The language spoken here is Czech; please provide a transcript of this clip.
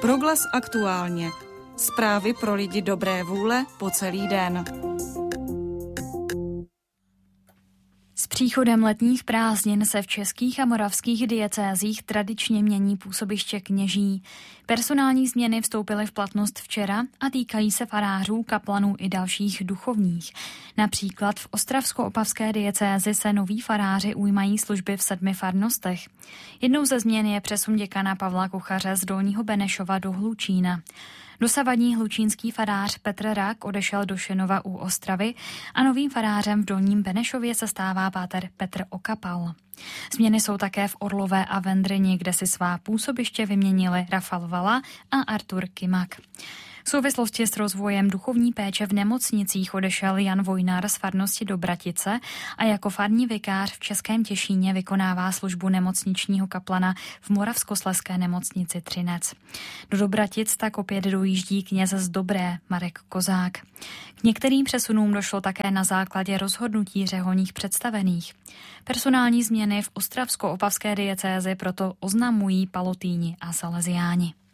Proglas aktuálně. Zprávy pro lidi dobré vůle po celý den. S příchodem letních prázdnin se v českých a moravských diecézích tradičně mění působiště kněží. Personální změny vstoupily v platnost včera a týkají se farářů, kaplanů i dalších duchovních. Například v ostravsko-opavské diecézi se noví faráři ujímají služby v 7 farnostech. Jednou ze změn je přesun děkana Pavla Kuchaře z Dolního Benešova do Hlučína. Dosavadní hlučínský farář Petr Rak odešel do Šenova u Ostravy a novým farářem v Dolním Benešově se stává páter Petr Okapal. Změny jsou také v Orlové a Vendryni, kde si svá působiště vyměnili Rafal Vala a Artur Kimak. V souvislosti s rozvojem duchovní péče v nemocnicích odešel Jan Vojnár z farnosti Dobratice a jako farní vikář v Českém Těšíně vykonává službu nemocničního kaplana v Moravskoslezské nemocnici Třinec. Do Dobratic tak opět dojíždí kněz z Dobré Marek Kozák. K některým přesunům došlo také na základě rozhodnutí řeholních představených. Personální změny v ostravsko-opavské diecézi proto oznamují palotýni a saleziáni.